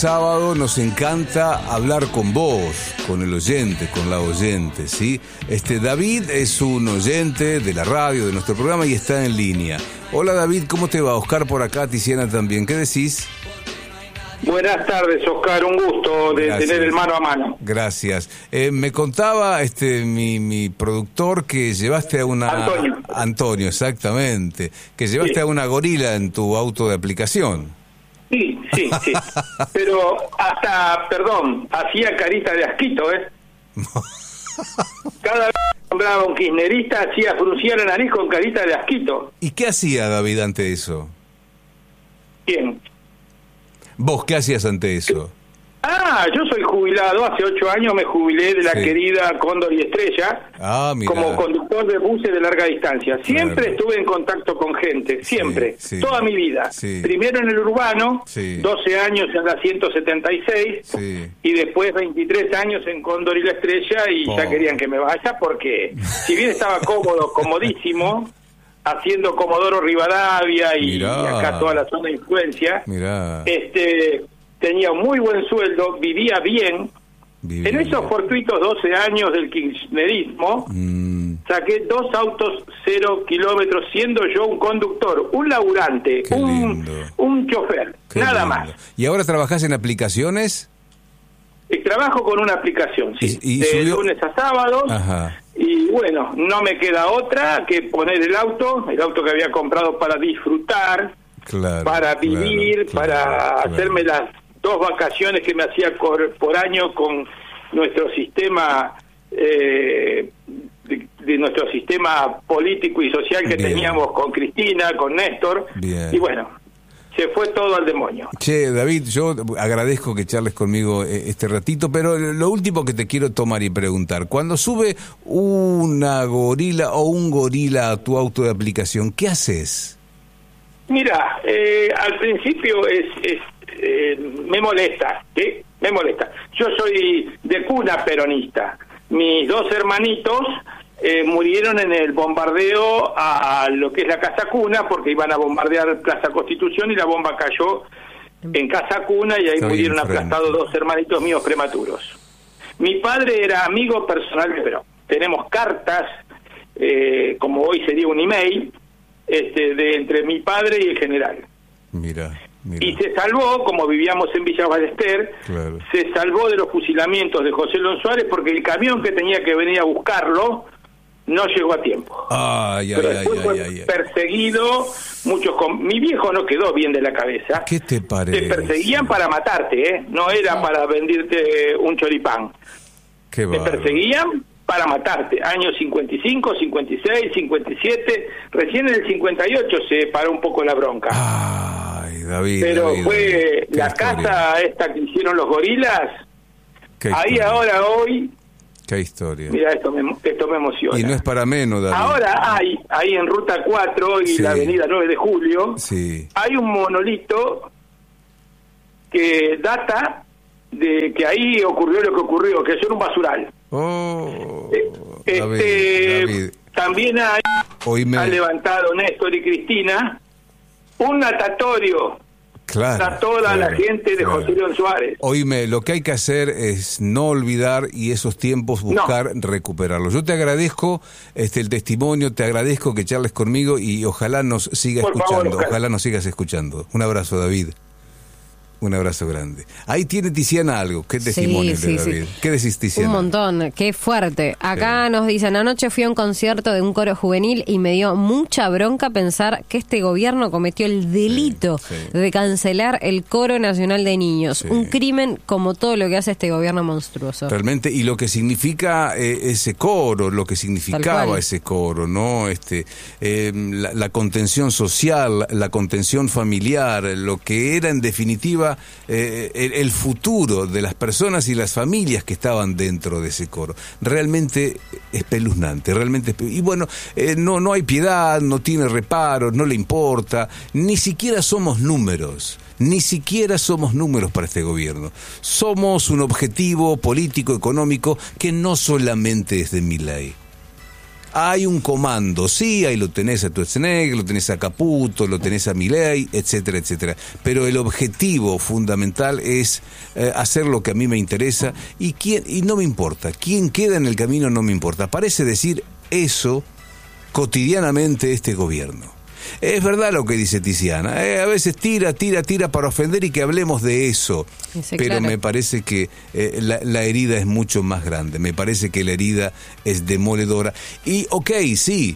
Sábado nos encanta hablar con vos, con el oyente, con la oyente, ¿sí? David es un oyente de la radio, de nuestro programa, y está en línea. Hola David, ¿cómo te va? Oscar por acá, Tiziana también. ¿Qué decís? Buenas tardes, Oscar, un gusto de tener el mano a mano. Gracias. Me contaba mi productor que llevaste a una... Antonio, exactamente. Que llevaste a una gorila en tu auto de aplicación. Sí. Pero hacía carita de asquito, ¿eh? Cada vez que nombraba un kirchnerista hacía fruncir la nariz con carita de asquito. ¿Y qué hacía David ante eso? ¿Quién? ¿Vos qué hacías ante eso? Yo soy jubilado, hace 8 años me jubilé de la querida Cóndor y Estrella como conductor de buses de larga distancia. Siempre estuve en contacto con gente, siempre, toda mi vida. Primero en el urbano, 12 años en la 176 y después 23 años en Cóndor y la Estrella, y ya querían que me vaya porque si bien estaba comodísimo, haciendo Comodoro Rivadavia y acá toda la zona de influencia, tenía un muy buen sueldo, vivía bien. En esos fortuitos 12 años del kirchnerismo, saqué 2 autos 0 kilómetros, siendo yo un conductor, un laburante, un chofer, nada más. ¿Y ahora trabajás en aplicaciones? Trabajo con una aplicación, de lunes a sábados. Y bueno, no me queda otra que poner el auto que había comprado para disfrutar, para vivir, para hacerme las 2 vacaciones que me hacía por año con nuestro sistema de nuestro sistema político y social que teníamos con Cristina, con Néstor. Y bueno, se fue todo al demonio. Che, David, yo agradezco que charles conmigo este ratito, pero lo último que te quiero tomar y preguntar, cuando sube una gorila o un gorila a tu auto de aplicación, ¿qué haces? Mira, al principio me molesta, ¿sí? Me molesta. Yo soy de cuna peronista. Mis 2 hermanitos murieron en el bombardeo a lo que es la Casa Cuna, porque iban a bombardear Plaza Constitución y la bomba cayó en Casa Cuna y ahí murieron aplastados 2 hermanitos míos prematuros. Mi padre era amigo personal de Perón. Tenemos cartas, como hoy sería un email, entre mi padre y el general. Mira. Y se salvó, como vivíamos en Villa Ballester, se salvó de los fusilamientos de José Lon Suárez porque el camión que tenía que venir a buscarlo no llegó a tiempo. Perseguido, mi viejo no quedó bien de la cabeza. ¿Qué te parece? Te perseguían para matarte, no era para venderte un choripán. Te perseguían para matarte. Años 55, 56, 57, recién en el 58 se paró un poco la bronca. David, pero fue la casa esta que hicieron los gorilas. Ahí ahora hoy. Qué historia. Mira, esto me emociona. Y no es para menos, David. Ahora hay en Ruta 4 y la avenida 9 de Julio, hay un monolito que data de que ahí ocurrió lo que ocurrió, que es un basural. David. También ha levantado Néstor y Cristina un natatorio a toda la gente de José León Suárez. Oíme, lo que hay que hacer es no olvidar y esos tiempos buscar recuperarlos. Yo te agradezco el testimonio, te agradezco que charles conmigo y ojalá nos sigas escuchando. Ojalá nos sigas escuchando. Un abrazo, David. Un abrazo grande. Ahí tiene Tiziana algo. ¿Qué testimonio de David? ¿Qué decís, Tiziana? Un montón. Qué fuerte. Acá nos dicen, anoche fui a un concierto de un coro juvenil y me dio mucha bronca pensar que este gobierno cometió el delito de cancelar el Coro Nacional de Niños. Un crimen como todo lo que hace este gobierno monstruoso. Realmente, y lo que significa ese coro, lo que significaba ese coro, ¿no? La contención social, la contención familiar, lo que era en definitiva el futuro de las personas y las familias que estaban dentro de ese coro. Realmente espeluznante, y bueno, no hay piedad, no tiene reparos, no le importa, ni siquiera somos números para este gobierno. Somos un objetivo político, económico, que no solamente es de Milei. hay un comando, sí, ahí lo tenés a Schwarzenegger, lo tenés a Caputo, lo tenés a Milei, etcétera, etcétera, pero el objetivo fundamental es hacer lo que a mí me interesa y no me importa, quién queda en el camino no me importa. Parece decir eso cotidianamente este gobierno. Es verdad lo que dice Tiziana, a veces tira para ofender y que hablemos de eso, pero claro, me parece que la herida es mucho más grande, me parece que la herida es demoledora y sí,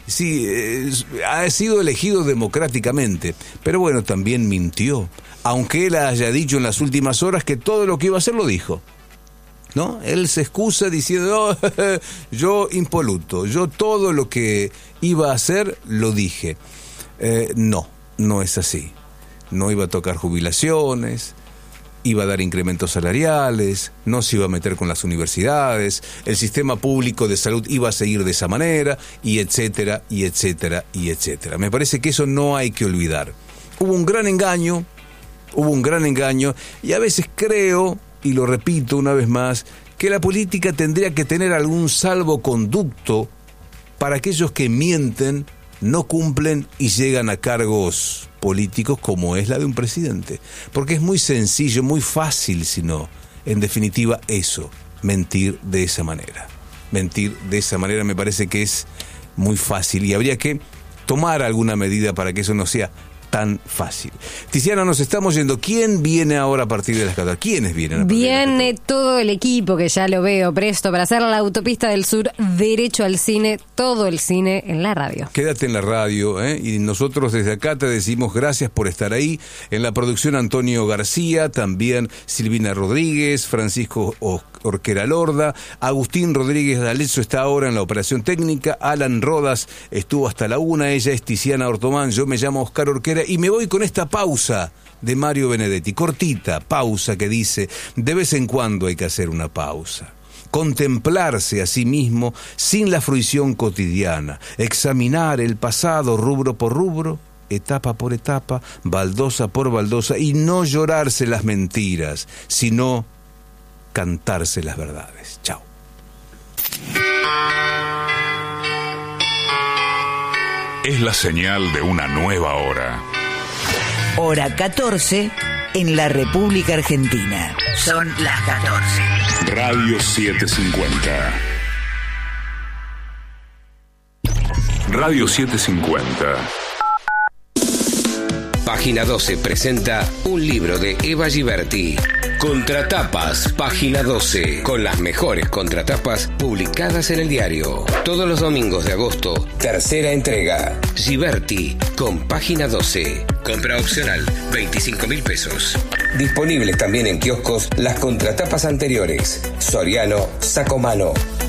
ha sido elegido democráticamente, pero bueno, también mintió, aunque él haya dicho en las últimas horas que todo lo que iba a hacer lo dijo, ¿no? Él se excusa diciendo, yo impoluto, yo todo lo que iba a hacer lo dije. No es así. No iba a tocar jubilaciones, iba a dar incrementos salariales, no se iba a meter con las universidades, el sistema público de salud iba a seguir de esa manera, y etcétera, y etcétera, y etcétera. Me parece que eso no hay que olvidar. Hubo un gran engaño, y a veces creo, y lo repito una vez más, que la política tendría que tener algún salvoconducto para aquellos que mienten, no cumplen y llegan a cargos políticos como es la de un presidente. Porque es muy sencillo, muy fácil, sino, en definitiva, eso, mentir de esa manera. Mentir de esa manera me parece que es muy fácil y habría que tomar alguna medida para que eso no sea tan fácil. Tiziana, nos estamos yendo. ¿Quién viene ahora a partir de las 14? ¿Quiénes vienen a partir de las 14? Viene todo el equipo, que ya lo veo presto para hacer la Autopista del Sur derecho al cine, todo el cine en la radio. Quédate en la radio, y nosotros desde acá te decimos gracias por estar ahí. En la producción Antonio García, también Silvina Rodríguez, Francisco Orquera Lorda, Agustín Rodríguez D'Alezzo está ahora en la operación técnica, Alan Rodas estuvo hasta la 1, ella es Tiziana Ortomán, yo me llamo Oscar Orquera y me voy con esta pausa de Mario Benedetti, cortita pausa que dice, de vez en cuando hay que hacer una pausa. Contemplarse a sí mismo sin la fruición cotidiana, examinar el pasado rubro por rubro, etapa por etapa, baldosa por baldosa, y no llorarse las mentiras, sino cantarse las verdades. Chao. Es la señal de una nueva hora. Hora 14 en la República Argentina. Son las 14. Radio 750. Radio 750. Página 12 presenta un libro de Eva Giberti. Contratapas, página 12, con las mejores contratapas publicadas en el diario. Todos los domingos de agosto, tercera entrega. Giberti, con página 12. Compra opcional, 25.000 pesos. Disponibles también en kioscos las contratapas anteriores. Soriano, Sacomano.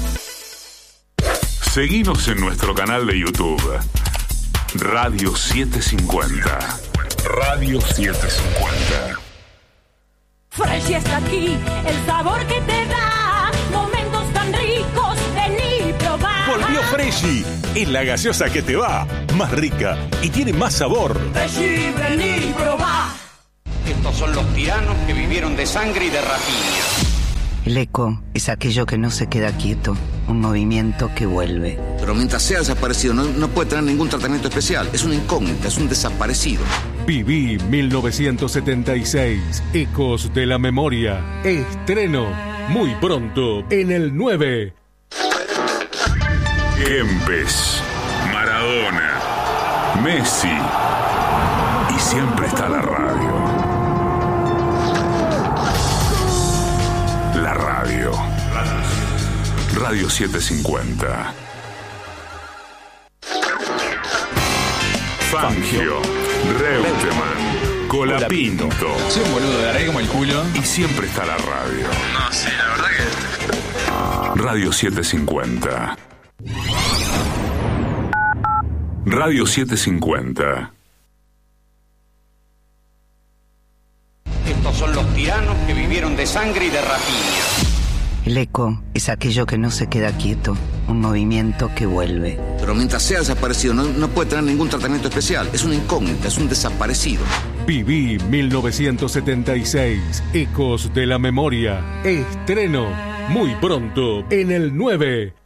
Seguinos en nuestro canal de YouTube. Radio 750. Radio 750. Fresh está aquí, el sabor que te da momentos tan ricos, vení y probá. Volvió Freshy, es la gaseosa que te va, más rica y tiene más sabor. Freshy, vení y probá. Estos son los tiranos que vivieron de sangre y de rapiña. El eco es aquello que no se queda quieto, un movimiento que vuelve. Pero mientras sea desaparecido no puede tener ningún tratamiento especial. Es una incógnita, es un desaparecido. Viví 1976, Ecos de la Memoria. Estreno muy pronto en el 9. Kempes, Maradona, Messi y siempre está la radio. La radio. Radio 750. Fangio, Reutemann, Colapinto. Soy un boludo, de arre como el culo. Y siempre está la radio. No, sí, la verdad que... Radio 750. Radio 750. Estos son los tiranos que vivieron de sangre y de rapiña. El eco es aquello que no se queda quieto, un movimiento que vuelve. Pero mientras sea desaparecido no puede tener ningún tratamiento especial. Es una incógnita, es un desaparecido. Viví 1976, Ecos de la Memoria. Estreno muy pronto en el 9.